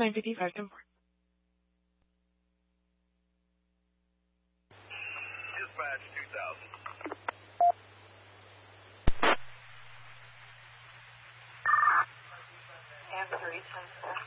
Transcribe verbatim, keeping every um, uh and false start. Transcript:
ninety-three Falcon Park. Dispatch two thousand. And three ten four.